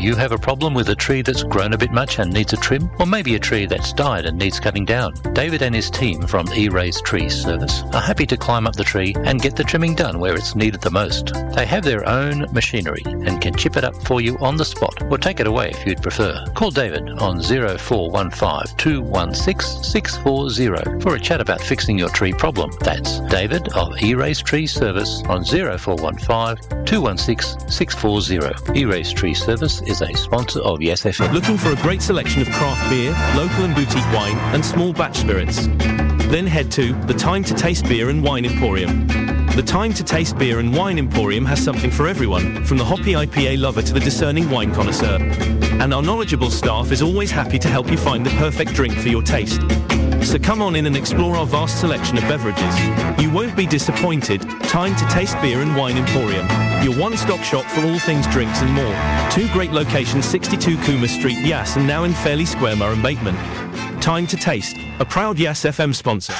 you have a problem with a tree that's grown a bit much and needs a trim? Or maybe a tree that's died and needs cutting down? David and his team from E-Rays Tree Service are happy to climb up the tree and get the trimming done where it's needed the most. They have their own machinery and can chip it up for you on the spot or take it away if you'd prefer. Call David on 0415 216 640 for a chat about fixing your tree problem. That's David of E-Rays Tree Service on 0415 216 640. E-Rays Tree Service is a sponsor of Yes FM. Looking for a great selection of craft beer, local and boutique wine and small batch spirits? Then head to the Time to Taste Beer and Wine Emporium. The Time to Taste Beer and Wine Emporium has something for everyone, from the hoppy IPA lover to the discerning wine connoisseur. And our knowledgeable staff is always happy to help you find the perfect drink for your taste. So come on in and explore our vast selection of beverages. You won't be disappointed. Time to Taste Beer and Wine Emporium, your one-stop shop for all things drinks and more. 2 great locations, 62 Cooma Street, Yass, and now in Fairley Square, Murray Bateman. Time to Taste, a proud Yass FM sponsor.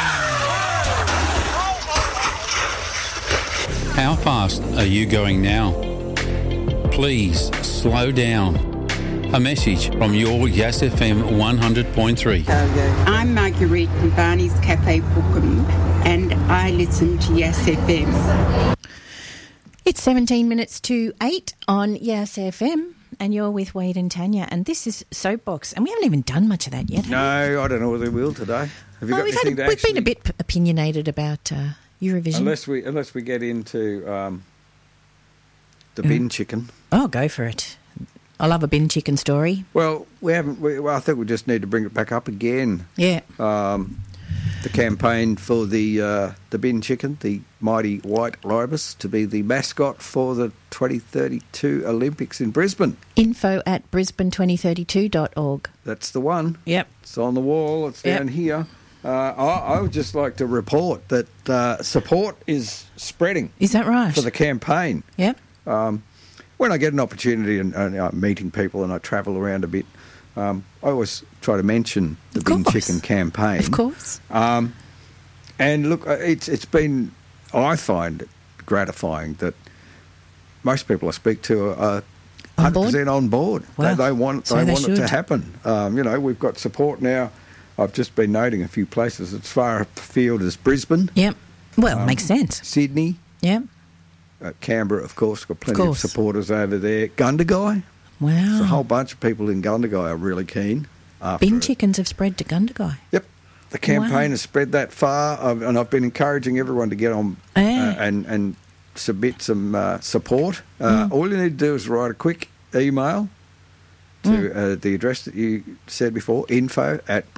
How fast are you going now? Please slow down. A message from your Yass FM 100.3. I'm Marguerite from Barney's Cafe Bookham and I listen to Yass FM. It's 17 minutes to 8 on Yass FM and you're with Wade and Tanya and this is Soapbox and we haven't even done much of that yet. No, I don't know whether we will today. Have you got anything to We've been a bit opinionated about Eurovision. Unless we get into the bin chicken. Oh, go for it. I love a bin chicken story. Well, I think we just need to bring it back up again. Yeah. The campaign for the bin chicken, the mighty white ibis, to be the mascot for the 2032 Olympics in Brisbane. Info at brisbane2032.org. That's the one. Yep. It's on the wall. It's down here. I would just like to report that support is spreading. Is that right? For the campaign. Yep. When I get an opportunity and I'm meeting people and I travel around a bit, I always try to mention the bin chicken campaign. Of course. And look, it's been, I find it gratifying that most people I speak to are 100% on board. Wow. They want it to happen. We've got support now. I've just been noting a few places as far afield as Brisbane. Yep. Well, makes sense. Sydney. Yep. Canberra, of course, got plenty of supporters over there. Gundagai. Wow. There's a whole bunch of people in Gundagai are really keen. Bin chickens have spread to Gundagai. Yep. The campaign has spread that far, and I've been encouraging everyone to get on and submit some support. All you need to do is write a quick email to the address that you said before, info at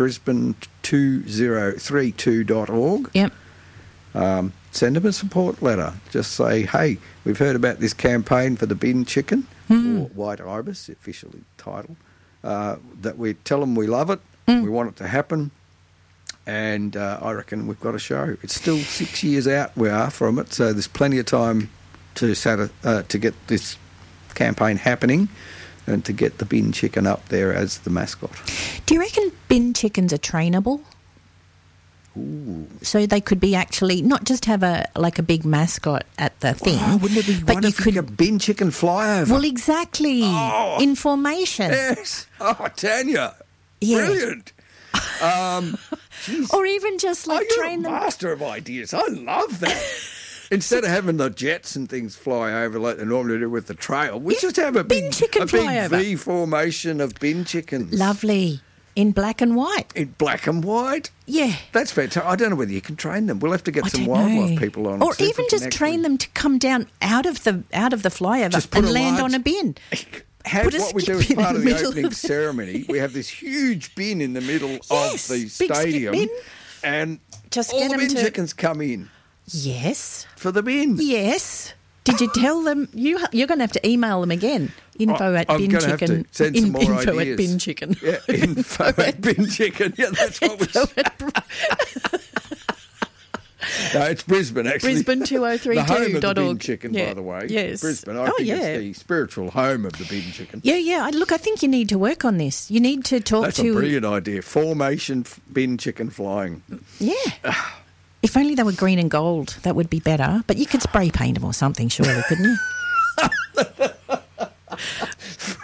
brisbane2032.org. Yep. Send them a support letter. Just say, hey, we've heard about this campaign for the bin chicken, or white ibis, officially titled, that we tell them we love it, we want it to happen, and I reckon we've got a show. It's still 6 years out we are from it, so there's plenty of time to get this campaign happening and to get the bin chicken up there as the mascot. Do you reckon bin chickens are trainable? Ooh. So they could be actually not just have a big mascot at the thing. Wow, wouldn't it be wonderful if you could a bin chicken flyover? Well, exactly. In formation. Yes. Oh, Tanya. Yeah. Brilliant. Or even just train them. You're a master of ideas. I love that. Instead of having the jets and things fly over like they normally do with the trail, we just have a bin chicken flyover. V formation of bin chickens. Lovely. In black and white. In black and white? Yeah. That's fantastic. I don't know whether you can train them. We'll have to get some wildlife people on. Or even just train them to come down out of the flyover and land on a bin. What we do as part of the opening ceremony, we have this huge bin in the middle of the stadium, bin. And just all the bin chickens come in. Yes. For the bin. Yes. Did you tell them? You're going to have to email them again. Info at bin chicken. I'm going to have to send some more info ideas. At bin chicken. Yeah, info at bin chicken. Yeah, that's what we said. No, it's Brisbane, actually. Brisbane2032.org. The home of the bin chicken, by the way. Yes. Brisbane. I think it's the spiritual home of the bin chicken. Yeah. Look, I think you need to work on this. You need to talk That's a brilliant idea. Formation bin chicken flying. Yeah. If only they were green and gold, that would be better. But you could spray paint them or something, surely, couldn't you? For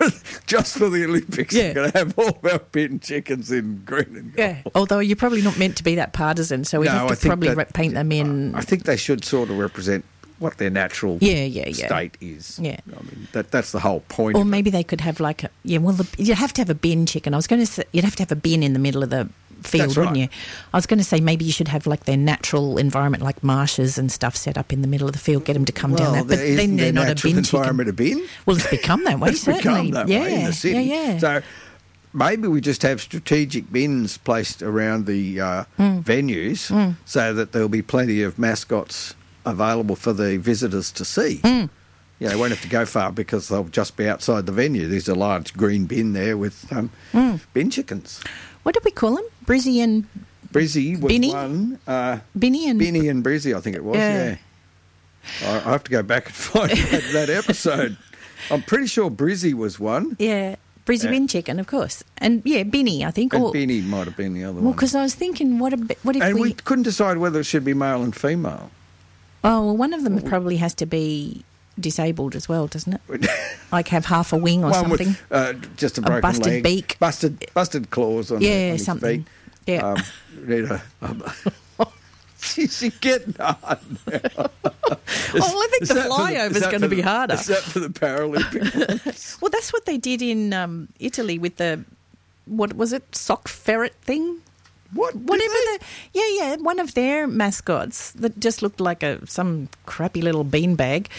just for the Olympics. Yeah. We're going to have all our bin chickens in green and gold. Yeah, although you're probably not meant to be that partisan, so we No, I have to think probably that- paint them in. I think they should sort of represent what their natural Yeah. state is. Yeah. I mean, that's the whole point. Or of it. maybe they could have like you'd have to have a bin chicken. I was going to say you'd have to have a bin in the middle of the field, That's wouldn't right. you? I was going to say maybe you should have like their natural environment, like marshes and stuff, set up in the middle of the field. Get them to come down that, but then they're not a natural bin chicken. environment a bin. Well, it's become that way. It's certainly. become that yeah, way in the city. Yeah. So maybe we just have strategic bins placed around the venues so that there'll be plenty of mascots available for the visitors to see. You know, they won't have to go far because they'll just be outside the venue. There's a large green bin there with bin chickens. What did we call them? Brizzy and Brizzy was Binny? one. Binny and Binny and Brizzy, I think it was, Yeah. I have to go back and find that episode. I'm pretty sure Brizzy was one. yeah, Brizzy bin chicken, of course, and yeah, Binny, I think. And Or, Binny might have been the other well, one. because I was thinking, what if And we couldn't decide whether it should be male and female. Oh, well, one of them probably has to be disabled as well, doesn't it? Like have half a wing or One something. with just a A broken busted leg, beak. busted claws on, Yeah, on his something. feet. Yeah. Need a. She's getting hard now. Oh, I think the flyover's going to be harder. Is that for the Paralympics? Well, that's what they did in Italy with the, what was it, sock ferret thing? Whatever one of their mascots that just looked like some crappy little beanbag.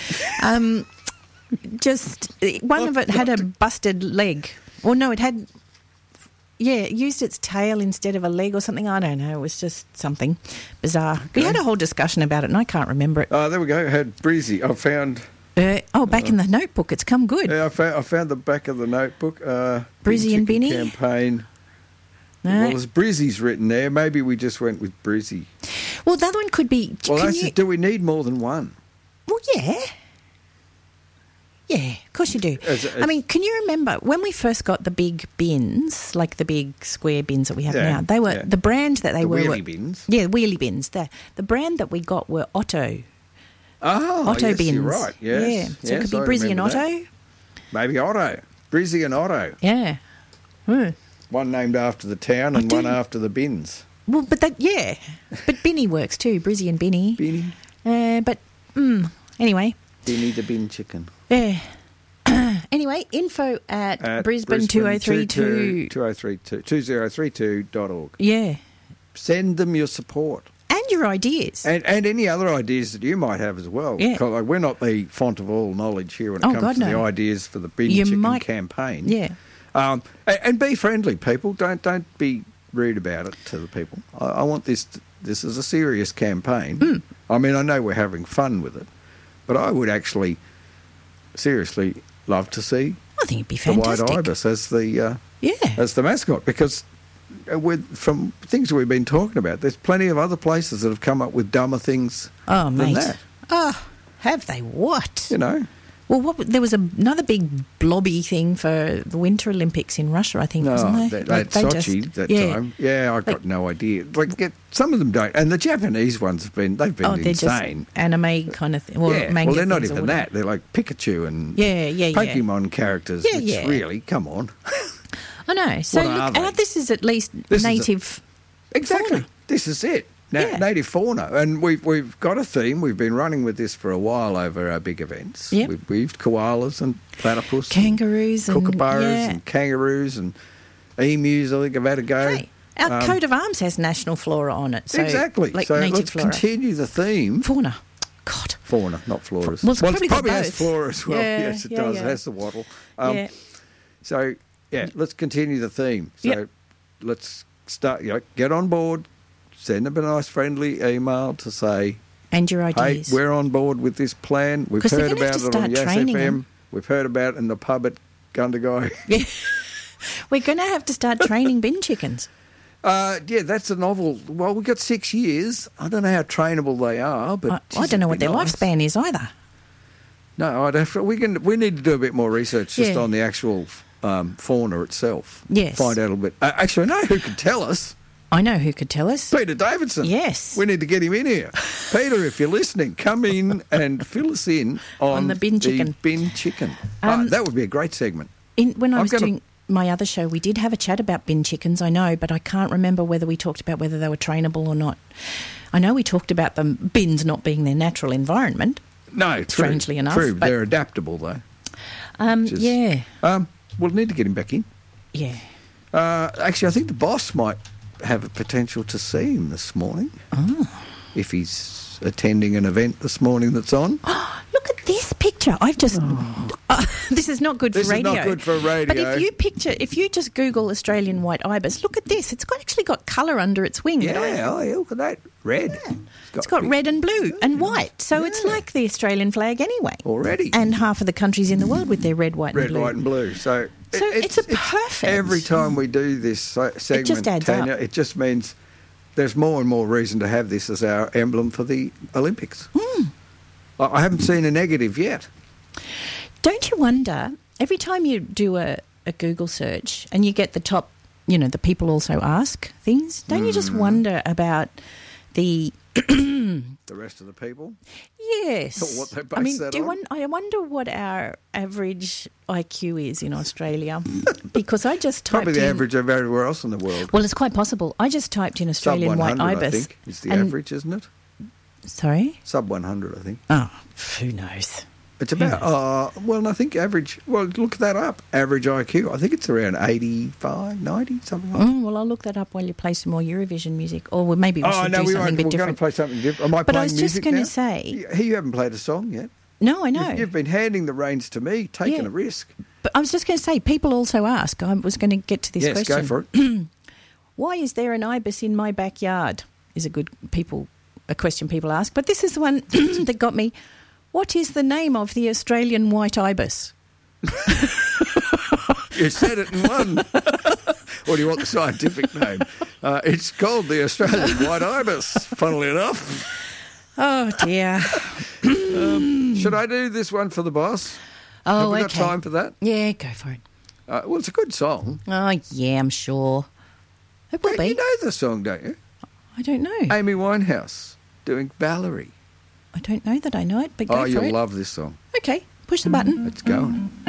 Just one of it had a busted leg. Or no, it had. Yeah, it used its tail instead of a leg or something. I don't know. It was just something bizarre. We had a whole discussion about it, and I can't remember it. Oh, there we go. I had Breezy. I found. Back in the notebook. It's come good. Yeah, I found the back of the notebook. Brizzy and Chicken Binny? campaign. No. Well, there's Brizzy's written there. Maybe we just went with Brizzy. Well, the other one could be. Well, do we need more than one? Well, yeah. Yeah, of course you do. I mean, can you remember when we first got the big bins, like the big square bins that we have now? They were the brand that they were. Wheelie bins. Yeah, wheelie bins. The brand that we got were Otto. Oh, Otto yes, bins. you're right. Yes. Yeah, so it could be I Brizzy and remember Otto. that. Maybe Otto. Brizzy and Otto. Yeah. One named after the town and one after the bins. Well, but but Binny works too. Brizzy and Binny. Binny. Anyway. Binny the bin chicken. Yeah. Anyway, info at Brisbane 2032.org. Yeah. Send them your support. And your ideas. And any other ideas that you might have as well. Yeah. Because, like, we're not the font of all knowledge here when it comes to the ideas for the bin chicken campaign. Yeah. And be friendly, people. Don't be rude about it to the people. I want this is a serious campaign. I mean, I know we're having fun with it, but I would actually seriously love to see I think it'd be the fantastic. white ibis as the mascot, because from things we've been talking about, there's plenty of other places that have come up with dumber things Oh, than mate. that. Oh, have they? What? You know. Well, there was another big blobby thing for the Winter Olympics in Russia, I think, wasn't there? At Sochi that time. Yeah, I got no idea. Some of them don't, and the Japanese ones have been they're insane. just anime kind of thing. Well, Yeah, manga they're not things or even whatever. that. They're like Pikachu and Yeah. Pokemon characters. Yeah, which yeah. really, come on. I know. So What are look, they? and this is at least This is native. Exactly. fauna. This is it. Yeah. Native fauna. And we've got a theme. We've been running with this for a while over our big events. Yep. We've weaved koalas and platypus. Kangaroos and and- kookaburras yeah. and kangaroos and emus, I think, have had a go. Hey, our coat of arms has national flora on it. So, exactly. Like so native let's flora. continue the theme. Fauna. God. Fauna, not floras. Well, it's probably it got probably has both. flora as well. Yeah, Yes, it yeah, does. yeah. It has the wattle. Yeah. So, let's continue the theme. So, Yep. let's start. Get on board. Send them a nice, friendly email to say, And your hey, ideas. we're on board with this plan. We've 'Cause they're heard gonna have about to it on start Yes training FM. them. We've heard about it in the pub at Gundagai. Yeah. We're going to have to start training bin chickens. That's a novel. Well, we've got 6 years. I don't know how trainable they are, but I don't know what their nice. lifespan is either. No, I'd have to, we need to do a bit more research just Yeah. on the actual fauna itself. Yes. Find out a little bit. Actually, I know who can tell us. I know who could tell us. Peter Davidson. Yes. We need to get him in here. Peter, if you're listening, come in and fill us in on the bin chicken. Bin chicken. That would be a great segment. When I I'm was gonna- doing my other show, we did have a chat about bin chickens, I know, but I can't remember whether we talked about whether they were trainable or not. I know we talked about the bins not being their natural environment. No, true. Strangely enough, True, but- they're adaptable, though. Just- Yeah. We'll need to get him back in. Yeah. Actually, I think the boss might have a potential to see him this morning. Oh. If he's attending an event this morning that's on. Look at this picture. I've just... this is not good for This is radio. not good for radio. But if you just Google Australian white ibis, look at this. It's actually got colour under its wing. Yeah, look at that. Red. It's got red and blue and white. So it's like the Australian flag anyway. Already. And half of the countries in the world with their red, white and Red, blue. white and blue. So it's a perfect... Every time we do this segment, just adds Tanya, up. it just means there's more and more reason to have this as our emblem for the Olympics. I haven't seen a negative yet. Don't you wonder, every time you do a Google search and you get the top, the people also ask things, don't you just wonder about the... The rest of the people? Yes. Or what they base that on? I wonder what our average IQ is in Australia, because I just typed Probably the in... average of everywhere else in the world. Well, it's quite possible. I just typed in Sub Australian 100, white ibis. I think, is the and- average, isn't it? Sorry? Sub 100, I think. Oh, who knows? It's about, I think average, look that up. Average IQ, I think it's around 85, 90, something like that. Well, I'll look that up while you play some more Eurovision music. Or maybe we should do something a bit We're going to different. play something different. Am I But I playing was just music going now? to say... You haven't played a song yet. No, I know. You've been handing the reins to me, taking Yeah. a risk. But I was just going to say, people also ask, I was going to get to this Yes, question. go for it. Why is there an ibis in my backyard? Is a question people ask. But this is the one that got me. What is the name of the Australian white ibis? You said it in one. Or do you want the scientific name? It's called the Australian white ibis, funnily enough. Oh, dear. Should I do this one for the boss? Oh, Have we got okay. time for that? Yeah, go for it. Well, it's a good song. Oh, yeah, I'm sure. It will Hey, be. you know the song, don't you? I don't know. Amy Winehouse doing Valerie. I don't know that I know it, but go Oh, for you'll it. love this song. Okay, push the button. It's going.